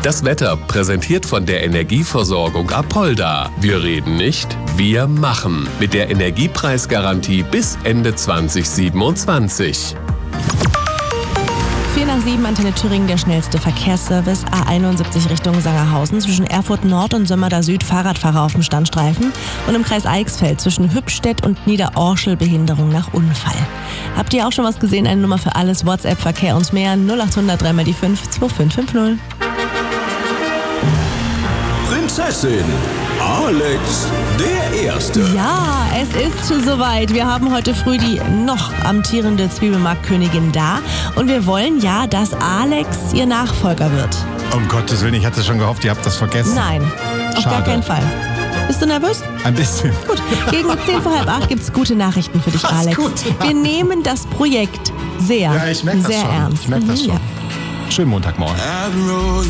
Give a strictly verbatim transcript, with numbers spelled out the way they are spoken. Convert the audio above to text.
Das Wetter präsentiert von der Energieversorgung Apolda. Wir reden nicht, wir machen. Mit der Energiepreisgarantie bis Ende zwanzig siebenundzwanzig. vier nach sieben, Antenne Thüringen, der schnellste Verkehrsservice. A einundsiebzig Richtung Sangerhausen. Zwischen Erfurt Nord und Sömmerda Süd Fahrradfahrer auf dem Standstreifen. Und im Kreis Eichsfeld zwischen Hübstedt und Niederorschel Behinderung nach Unfall. Habt ihr auch schon was gesehen? Eine Nummer für alles. WhatsApp, Verkehr und mehr. null acht hundert drei mal die fünf zwei fünf fünf null. Prinzessin Alex der Erste. Ja, es ist soweit. Wir haben heute früh die noch amtierende Zwiebelmarktkönigin da. Und wir wollen ja, dass Alex ihr Nachfolger wird. Um Gottes Willen, ich hatte schon gehofft, ihr habt das vergessen. Nein, auf Schade. gar keinen Fall. Bist du nervös? Ein bisschen. Gut, gegen zehn vor halb acht gibt es gute Nachrichten für dich, Was Alex. gut? Wir nehmen das Projekt sehr, Ja, ich merke das sehr schon. ernst. Ich merke das Mhm, schon. ja. Schönen Montagmorgen.